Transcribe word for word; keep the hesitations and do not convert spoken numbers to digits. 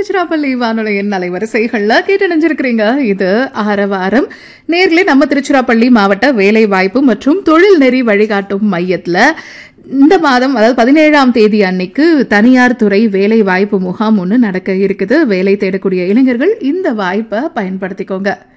திருச்சிராப்பள்ளி வானொலியின் அலைவரிசைகள்ல கேட்டு நினைஞ்சிருக்கிறீங்க. இது ஆரவாரம். நேர்களே, நம்ம திருச்சிராப்பள்ளி மாவட்ட வேலை வாய்ப்பு மற்றும் தொழில் நெறி வழிகாட்டும் மையத்துல இந்த மாதம், அதாவது பதினேழாம் தேதி அன்னைக்கு தனியார் துறை வேலை வாய்ப்பு முகாம் ஒன்று நடக்க இருக்குது. வேலை தேடக்கூடிய இளைஞர்கள் இந்த வாய்ப்பை பயன்படுத்திக்கோங்க.